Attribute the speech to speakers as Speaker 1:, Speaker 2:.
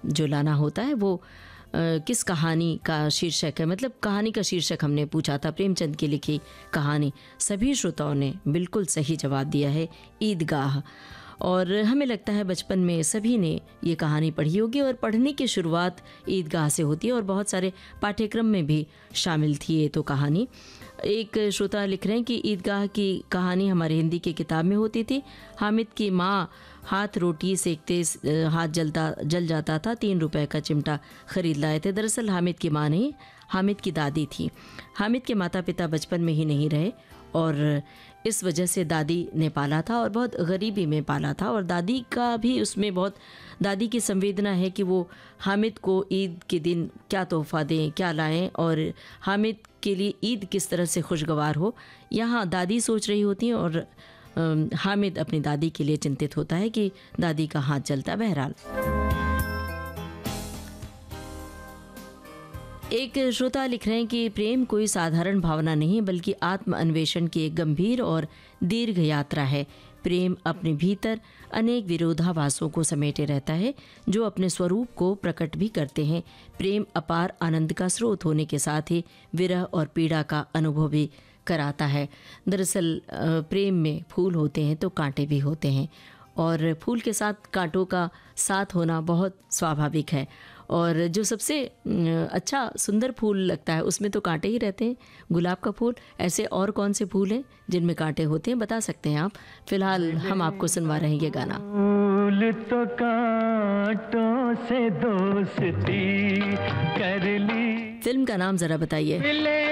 Speaker 1: जो लाना होता है वो किस कहानी का शीर्षक है, मतलब कहानी का शीर्षक हमने पूछा था, प्रेमचंद की लिखी कहानी। सभी श्रोताओं ने बिल्कुल सही जवाब दिया है, ईदगाह। और हमें लगता है बचपन में सभी ने ये कहानी पढ़ी होगी और पढ़ने की शुरुआत ईदगाह से होती है और बहुत सारे पाठ्यक्रम में भी शामिल थी ये तो कहानी। एक श्रोता लिख रहे हैं कि ईदगाह की कहानी हमारे हिंदी की किताब में होती थी। हामिद की माँ हाथ रोटी सेकते हाथ जल जाता था, 3 रुपए का चिमटा खरीद लाए थे। दरअसल हामिद की माँ नहीं, हामिद की दादी थी। हामिद के माता पिता बचपन में ही नहीं रहे और इस वजह से दादी ने पाला था और बहुत गरीबी में पाला था। और दादी का भी उसमें बहुत, दादी की संवेदना है कि वो हामिद को ईद के दिन क्या तोहफ़ा दें, क्या लाएं और हामिद के लिए ईद किस तरह से खुशगवार हो। यहाँ दादी सोच रही होती हैं और हामिद अपनी दादी के लिए चिंतित होता है कि दादी का हाथ जलता। बहरहाल एक श्रोता लिख रहे हैं कि प्रेम कोई साधारण भावना नहीं बल्कि आत्म अन्वेषण की एक गंभीर और दीर्घ यात्रा है। प्रेम अपने भीतर अनेक विरोधाभासों को समेटे रहता है जो अपने स्वरूप को प्रकट भी करते हैं। प्रेम अपार आनंद का स्रोत होने के साथ ही विरह और पीड़ा का अनुभव भी कराता है। दरअसल प्रेम में फूल होते हैं तो कांटे भी होते हैं और फूल के साथ कांटों का साथ होना बहुत स्वाभाविक है। और जो सबसे अच्छा सुंदर फूल लगता है उसमें तो कांटे ही रहते हैं, गुलाब का फूल। ऐसे और कौन से फूल हैं जिनमें कांटे होते हैं, बता सकते हैं आप। फिलहाल हम आपको सुनवा रहे हैं ये गाना।
Speaker 2: फूल तो कांटों से दोस्ती कर ली।
Speaker 1: फिल्म का नाम जरा बताइए।